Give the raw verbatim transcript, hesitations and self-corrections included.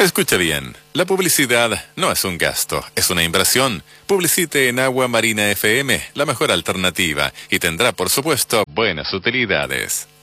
Escucha bien, la publicidad no es un gasto, es una inversión. Publicite en Agua Marina F M, la mejor alternativa, y tendrá, por supuesto, buenas utilidades.